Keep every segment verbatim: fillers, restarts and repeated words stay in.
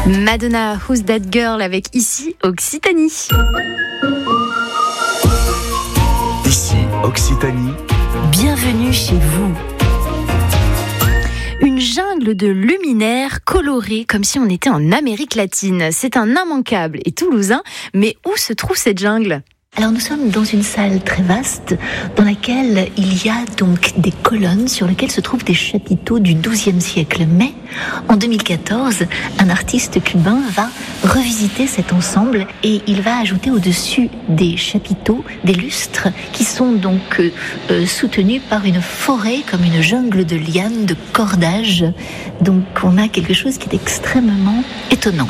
Madonna, Who's That Girl avec Ici Occitanie. Ici Occitanie. Bienvenue chez vous. Une jungle de luminaires colorés comme si on était en Amérique latine. C'est un immanquable et toulousain, mais où se trouve cette jungle ? Alors nous sommes dans une salle très vaste dans laquelle il y a donc des colonnes sur lesquelles se trouvent des chapiteaux du douzième siècle. Mais en deux mille quatorze, un artiste cubain va revisiter cet ensemble et il va ajouter au-dessus des chapiteaux des lustres qui sont donc euh, soutenus par une forêt comme une jungle de lianes, de cordages. Donc on a quelque chose qui est extrêmement étonnant.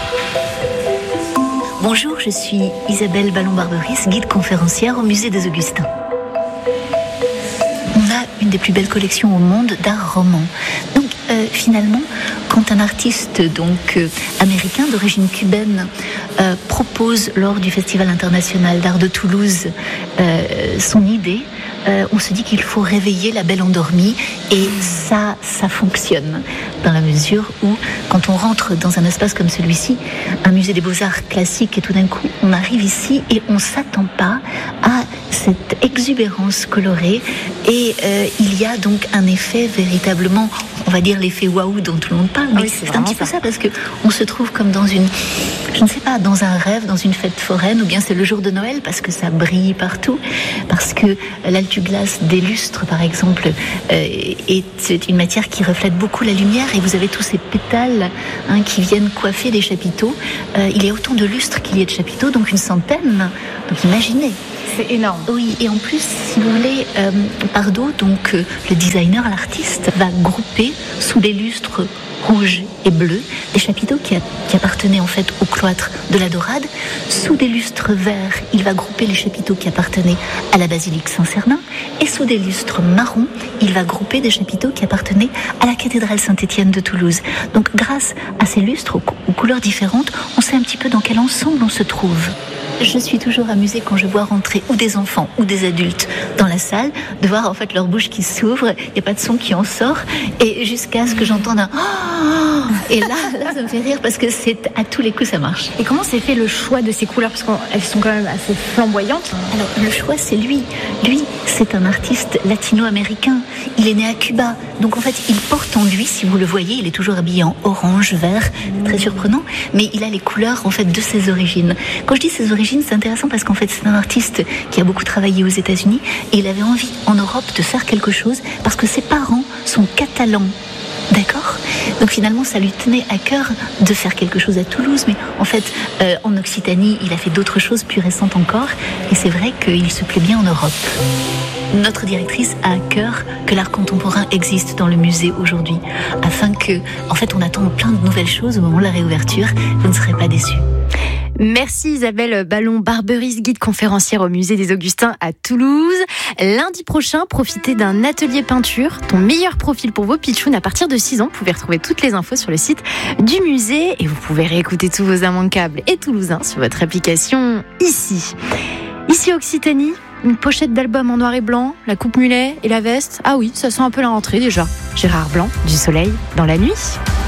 Bonjour, je suis Isabelle Ballon-Barberis, guide conférencière au musée des Augustins. On a une des plus belles collections au monde d'art roman. Donc euh, finalement, quand un artiste donc euh, américain d'origine cubaine euh, propose lors du Festival international d'art de Toulouse euh, son idée, euh, on se dit qu'il faut réveiller la belle endormie et ça, ça fonctionne dans la mesure où quand on rentre dans un espace comme celui-ci, un musée des beaux-arts classiques et tout d'un coup on arrive ici et on ne s'attend pas à cette exubérance colorée et euh, il y a donc un effet véritablement, on va dire l'effet waouh dont tout le monde parle, mais oui, c'est, c'est un petit peu ça, ça parce que on se trouve comme dans une, je ne sais pas, dans un rêve, dans une fête foraine, ou bien c'est le jour de Noël parce que ça brille partout, parce que l'altuglace des lustres par exemple euh, est une matière qui reflète beaucoup la lumière et vous avez tous ces pétales hein, qui viennent coiffer les chapiteaux. Euh, il y a autant de lustres qu'il y a de chapiteaux, donc une centaine. Donc imaginez. C'est énorme. Oui, et en plus, si vous voulez, euh, Pardo, donc euh, le designer, l'artiste, va grouper sous les lustres rouges et bleus des chapiteaux qui, a, qui appartenaient en fait au cloître de la Dorade. Sous des lustres verts, il va grouper les chapiteaux qui appartenaient à la basilique Saint-Cernin. Et sous des lustres marrons, il va grouper des chapiteaux qui appartenaient à la cathédrale Saint-Étienne de Toulouse. Donc grâce à ces lustres aux, aux couleurs différentes, on sait un petit peu dans quel ensemble on se trouve. Je suis toujours amusée quand je vois rentrer ou des enfants ou des adultes dans la salle, de voir en fait leur bouche qui s'ouvre, il n'y a pas de son qui en sort, et jusqu'à ce que j'entende un oh, et là, là ça me fait rire parce que c'est à tous les coups ça marche. Et comment s'est fait le choix de ces couleurs parce qu'elles sont quand même assez flamboyantes? Alors le choix c'est lui, lui c'est un artiste latino-américain, il est né à Cuba, donc en fait il porte en lui, si vous le voyez, il est toujours habillé en orange, vert, très surprenant, mais il a les couleurs en fait de ses origines. Quand je dis ses origines, c'est intéressant parce qu'en fait c'est un artiste qui a beaucoup travaillé aux États-Unis et il avait envie en Europe de faire quelque chose parce que ses parents sont catalans. D'accord ? Donc finalement, ça lui tenait à cœur de faire quelque chose à Toulouse, mais en fait, euh, en Occitanie, il a fait d'autres choses plus récentes encore, et c'est vrai qu'il se plaît bien en Europe. Notre directrice a à cœur que l'art contemporain existe dans le musée aujourd'hui, afin que, en fait, on attend plein de nouvelles choses au moment de la réouverture. Vous ne serez pas déçus. Merci Isabelle Ballon-Barberis, guide conférencière au musée des Augustins à Toulouse. Lundi prochain, profitez d'un atelier peinture, ton meilleur profil pour vos pitchouns à partir de six ans. Vous pouvez retrouver toutes les infos sur le site du musée et vous pouvez réécouter tous vos immanquables et toulousains sur votre application ici. Ici Occitanie, une pochette d'album en noir et blanc, la coupe mulet et la veste. Ah oui, ça sent un peu la rentrée déjà. Gérard Blanc, du soleil dans la nuit.